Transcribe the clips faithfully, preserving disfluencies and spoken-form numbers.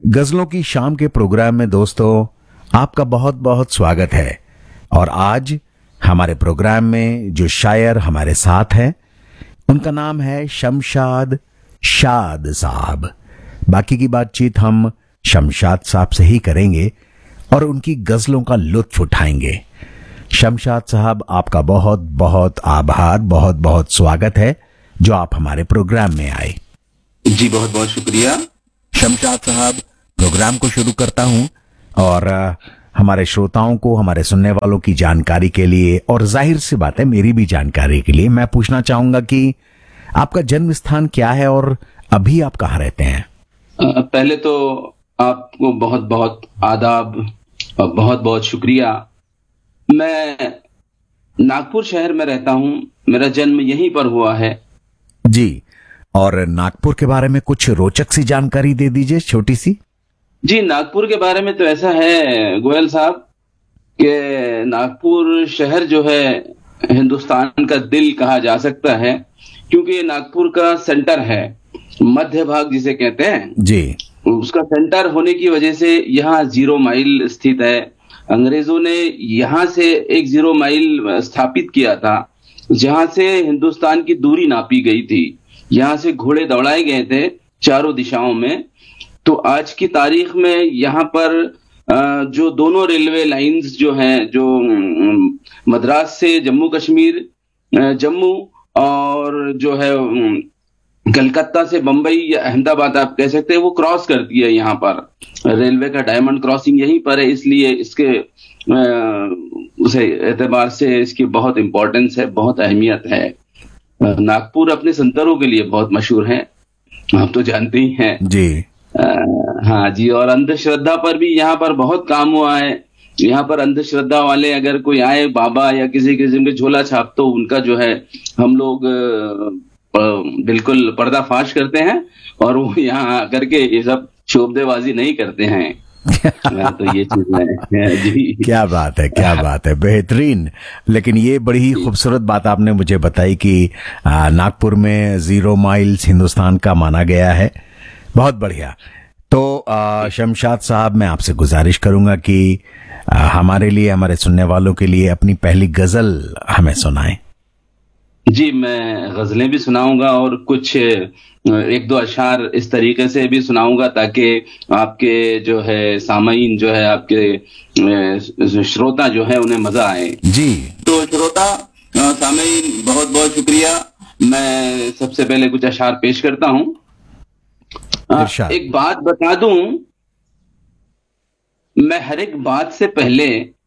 गजलों की शाम के प्रोग्राम में दोस्तों आपका बहुत बहुत स्वागत है। और आज हमारे प्रोग्राम में जो शायर हमारे साथ हैं उनका नाम है शमशाद शाद साहब। बाकी की बातचीत हम शमशाद साहब से ही करेंगे और उनकी गजलों का लुत्फ उठाएंगे। शमशाद साहब, आपका बहुत बहुत आभार, बहुत बहुत स्वागत है जो आप हमारे प्रोग्राम में आए। जी बहुत बहुत शुक्रिया। शमशाद साहब, प्रोग्राम को शुरू करता हूं और आ, हमारे श्रोताओं को, हमारे सुनने वालों की जानकारी के लिए और जाहिर सी बात है मेरी भी जानकारी के लिए मैं पूछना चाहूंगा कि आपका जन्म स्थान क्या है और अभी आप कहाँ रहते हैं? पहले तो आपको बहुत बहुत आदाब और बहुत बहुत शुक्रिया। मैं नागपुर शहर में रहता हूं, मेरा जन्म यहीं पर हुआ है। जी, और नागपुर के बारे में कुछ रोचक सी जानकारी दे दीजिए, छोटी सी। जी, नागपुर के बारे में तो ऐसा है गोयल साहब कि नागपुर शहर जो है हिंदुस्तान का दिल कहा जा सकता है, क्योंकि ये नागपुर का सेंटर है, मध्य भाग जिसे कहते हैं जी। उसका सेंटर होने की वजह से यहाँ जीरो माइल स्थित है। अंग्रेजों ने यहाँ से एक जीरो माइल स्थापित किया था जहां से हिंदुस्तान की दूरी नापी गई थी। यहाँ से घोड़े दौड़ाए गए थे चारों दिशाओं में। तो आज की तारीख में यहाँ पर जो दोनों रेलवे लाइंस जो हैं, जो मद्रास से जम्मू कश्मीर, जम्मू और जो है कलकत्ता से बंबई या अहमदाबाद आप कह सकते हैं, वो क्रॉस करती है। यहाँ पर रेलवे का डायमंड क्रॉसिंग यहीं पर है, इसलिए इसके उसे एतबार से इसकी बहुत इंपॉर्टेंस है, बहुत अहमियत है। नागपुर अपने संतरों के लिए बहुत मशहूर है, आप तो जानते ही हैं जी। आ, हाँ जी। और अंधश्रद्धा पर भी यहाँ पर बहुत काम हुआ है। यहाँ पर अंधश्रद्धा वाले अगर कोई आए, बाबा या किसी किस्म के झोला छाप, तो उनका जो है हम लोग बिल्कुल पर्दाफाश करते हैं और वो यहाँ आकर के ये सब शोबदेबाजी नहीं करते हैं। तो ये चीज है जी। क्या बात है, क्या बात है, बेहतरीन। लेकिन ये बड़ी ही खूबसूरत बात आपने मुझे बताई कि नागपुर में जीरो माइल्स हिंदुस्तान का माना गया है। बहुत बढ़िया। तो आ, शमशाद साहब, मैं आपसे गुजारिश करूंगा कि आ, हमारे लिए, हमारे सुनने वालों के लिए अपनी पहली गजल हमें सुनाएं। जी, मैं गजलें भी सुनाऊंगा और कुछ एक दो अशार इस तरीके से भी सुनाऊंगा ताकि आपके जो है सामाईन जो है, आपके श्रोता जो है, उन्हें मजा आए। जी। तो श्रोता सामाईन, बहुत बहुत शुक्रिया। मैं सबसे पहले कुछ अशार पेश करता हूं। एक बात बता दूं, मैं हर एक बात से पहले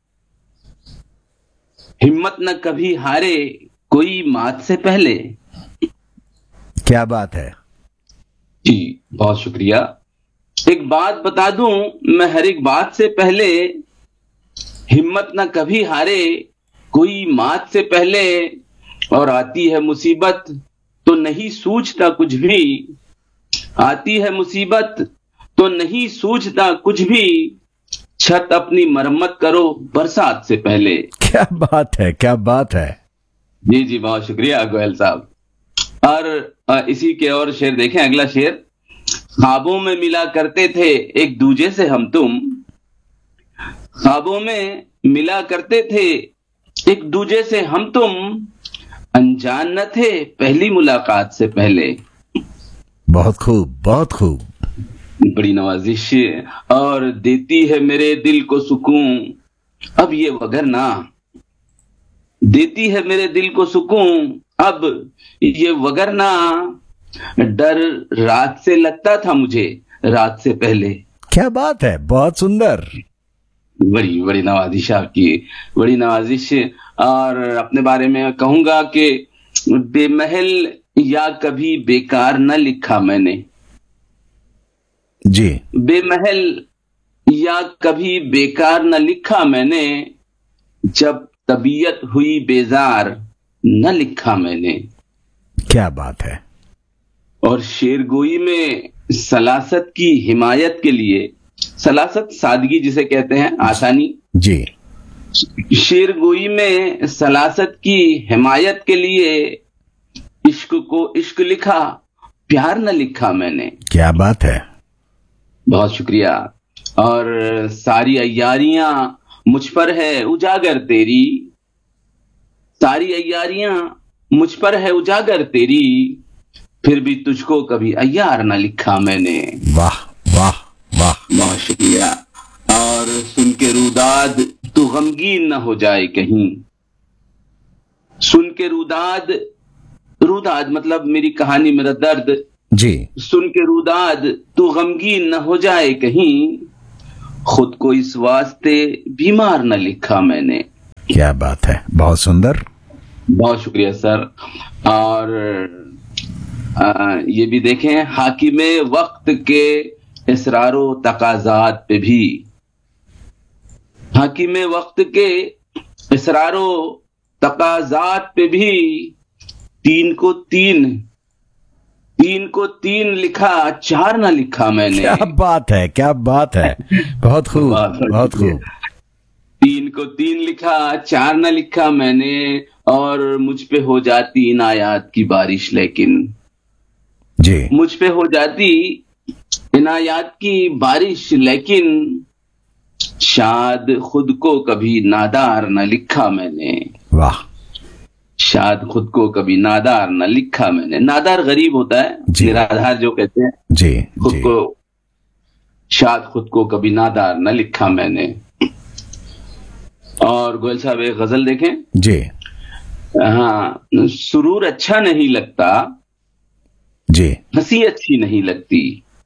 हिम्मत न कभी हारे, कोई मात से पहले। क्या बात है जी, बहुत शुक्रिया। एक बात बता दूं, मैं हर एक बात से पहले हिम्मत न कभी हारे, कोई मात से पहले। और आती है मुसीबत तो नहीं सूझता कुछ भी, आती है मुसीबत तो नहीं सूझता कुछ भी, छत अपनी मरम्मत करो बरसात से पहले। क्या बात है, क्या बात है। जी जी, बहुत शुक्रिया गोयल साहब। और इसी के और शेर देखें, अगला शेर। ख्वाबों में मिला करते थे एक दूजे से हम तुम, ख्वाबों में मिला करते थे एक दूजे से हम तुम, अनजान न थे पहली मुलाकात से पहले। बहुत खूब, बहुत खूब। बड़ी नवाजिश। और देती है मेरे दिल को सुकून अब ये वगरना, देती है मेरे दिल को सुकून अब ये वगरना, डर रात से लगता था मुझे रात से पहले। क्या बात है, बहुत सुंदर। बड़ी बड़ी नवाजिश आपकी, बड़ी नवाजिश। और अपने बारे में कहूंगा कि बेमहल या कभी बेकार न लिखा मैंने। जी। बेमहल या कभी बेकार न लिखा मैंने, जब तबीयत हुई बेजार न लिखा मैंने। क्या बात है। और शेरगोई में सलासत की हिमायत के लिए, सलासत सादगी जिसे कहते हैं, आसानी। जी। शेरगोई में सलासत की हिमायत के लिए, इश्क को इश्क लिखा प्यार न लिखा मैंने। क्या बात है। बहुत शुक्रिया। और सारी अय्यारियां मुझ पर है उजागर तेरी, सारी अय्यारियां मुझ पर है उजागर तेरी, फिर भी तुझको कभी अय्यार न लिखा मैंने। वाह वाह वाह। बहुत शुक्रिया। और सुन के रुदाद तू गमगीन न हो जाए कहीं, सुन के रुदाद, रुदाद मतलब मेरी कहानी, मेरा दर्द, जी। सुन के रुदाद तू गमगीन न हो जाए कहीं, खुद को इस वास्ते बीमार न लिखा मैंने। क्या बात है, बहुत सुंदर। बहुत शुक्रिया सर। और आ, ये भी देखें, हाकिमे वक्त के इसरारो तकाजात पे भी, हाकिमे वक्त के इसरारो तकाजात पे भी, तीन को तीन, तीन को तीन लिखा चार ना लिखा मैंने। क्या बात है, क्या बात है, बहुत खूब बहुत खूब। तीन को तीन लिखा चार ना लिखा मैंने, और मुझ पे हो जाती इनायात की बारिश, लेकिन जी, मुझ पे हो जाती इनायात की बारिश, लेकिन शाद खुद को कभी नादार न लिखा मैंने। वाह। शाद खुद को कभी नादार न लिखा मैंने। नादार गरीब होता है, निराधार जो कहते हैं जी, खुद जी। को, शाद खुद को कभी नादार न लिखा मैंने। और गोयल साहब एक गजल देखें जी। हाँ, सुरूर अच्छा नहीं लगता, जी। हंसी अच्छी नहीं लगती,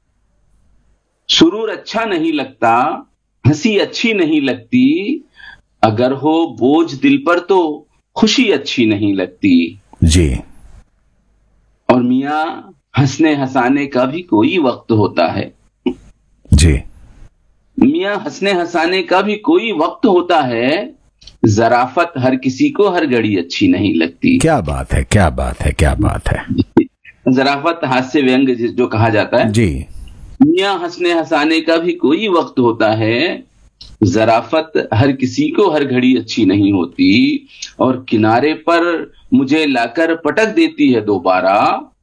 सुरूर अच्छा नहीं लगता, हंसी अच्छी नहीं लगती, अगर हो बोझ दिल पर तो खुशी अच्छी नहीं लगती। जी। और मियां हंसने हंसाने का भी कोई वक्त होता है, जी। मियां हंसने हंसाने का भी कोई वक्त होता है, जराफत हर किसी को हर घड़ी अच्छी नहीं लगती। क्या बात है, क्या बात है, क्या बात है। जराफत हास्य व्यंग जो कहा जाता है, जी। मियां हंसने हंसाने का भी कोई वक्त होता है, जराफत हर किसी को हर घड़ी अच्छी नहीं होती, और किनारे पर मुझे लाकर पटक देती है दोबारा,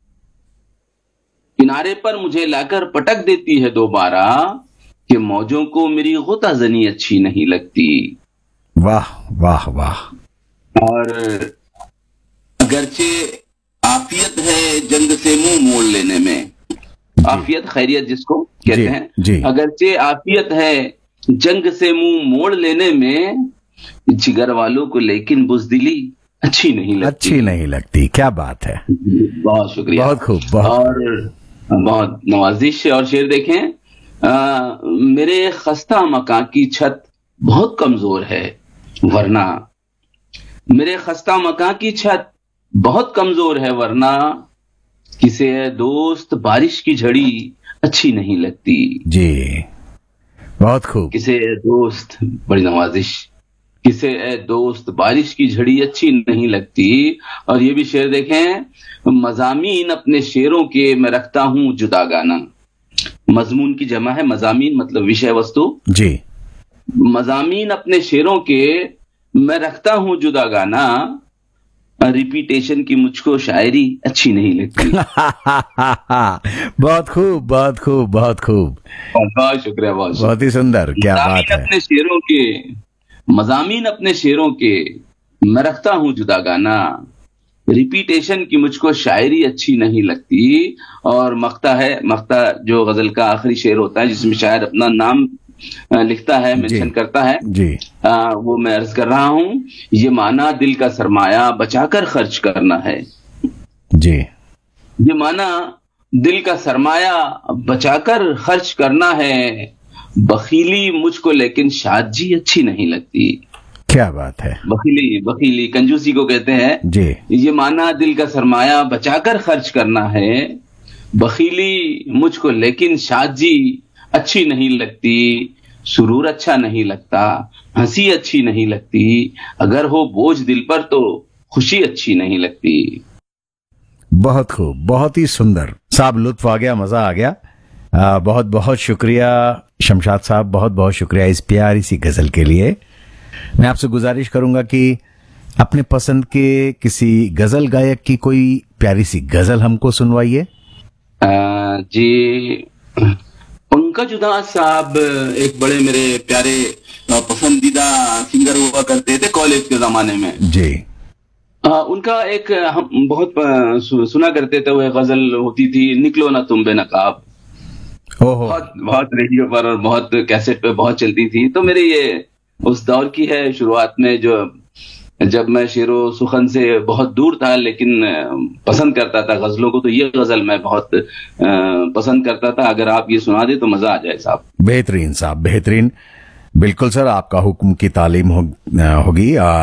किनारे पर मुझे लाकर पटक देती है दोबारा, कि मौजों को मेरी गोताजनी अच्छी नहीं लगती। वाह वाह वाह। और अगरचे आफियत है जंग से मुंह मोड़ लेने में, आफियत खैरियत जिसको कहते जी, हैं, जी। अगरचे आफियत है जंग से मुंह मोड़ लेने में, जिगर वालों को लेकिन बुजदिली अच्छी नहीं लगती। अच्छी नहीं लगती, क्या बात है। बहुत शुक्रिया, बहुत खूब, बहुत और बहुत नवाजिश। और शेर देखें, आ, मेरे खस्ता मकान की छत बहुत कमजोर है, वरना मेरे खस्ता मकान की छत बहुत कमजोर है, वरना किसे है दोस्त बारिश की झड़ी अच्छी नहीं लगती। जी, बहुत खूब। किसे है दोस्त, बड़ी नवाजिश, किसे है दोस्त बारिश की झड़ी अच्छी नहीं लगती। और ये भी शेर देखें, मजामीन अपने शेरों के मैं रखता हूं जुदा गाना, मजमून की जमा है मजामीन, मतलब विषय वस्तु। जी। मजामीन अपने शेरों के मैं रखता हूं जुदा गाना, रिपीटेशन की मुझको शायरी अच्छी नहीं लगती। बहुत खूब, बहुत खूब, बहुत खूब। बहुत शुक्रिया, बहुत बहुत ही सुंदर, क्या बात है। अपने शेरों के, मजामीन अपने शेरों के मैं रखता हूं जुदा गाना, रिपीटेशन की मुझको शायरी अच्छी नहीं लगती। और मक्ता है, मक्ता जो गजल का आखिरी शेर होता है जिसमें शायर अपना नाम लिखता है, मेंशन करता है, जी। आ, वो मैं अर्ज कर रहा हूं, ये माना दिल का सरमाया बचाकर खर्च करना है। जी। ये माना दिल का सरमाया बचाकर खर्च करना है, बखीली मुझको लेकिन शादजी अच्छी नहीं लगती। क्या बात है। बखीली, बखीली कंजूसी को कहते हैं। जी। ये माना दिल का सरमाया बचाकर खर्च करना है, बखीली मुझको लेकिन शादजी अच्छी नहीं लगती, सुरूर अच्छा नहीं लगता, हंसी अच्छी नहीं लगती, अगर हो बोझ दिल पर तो खुशी अच्छी नहीं लगती। बहुत खूब, बहुत ही सुंदर साहब, लुत्फ आ गया, मजा आ गया। आ, बहुत बहुत शुक्रिया शमशाद साहब, बहुत बहुत शुक्रिया इस प्यारी सी गजल के लिए। मैं आपसे गुजारिश करूंगा कि अपने पसंद के किसी गजल गायक की कोई प्यारी सी गजल हमको सुनवाइए। जी, पंकज पंकज उधास साहब एक बड़े मेरे प्यारे पसंदीदा सिंगर हुआ करते थे कॉलेज के जमाने में जी। आ, उनका एक हम बहुत सु, सुना करते थे, वह गजल होती थी, निकलो ना तुम बेनकाब। ओहो। बहुत बहुत रेडियो पर और बहुत कैसेट पे बहुत चलती थी। तो मेरे ये उस दौर की है, शुरुआत में जो जब मैं शेरो सुखन से बहुत दूर था लेकिन पसंद करता था गजलों को, तो ये गजल मैं बहुत पसंद करता था। अगर आप ये सुना दे तो मजा आ जाए साहब। बेहतरीन साहब, बेहतरीन। बिल्कुल सर, आपका हुक्म की तालीम हो, होगी।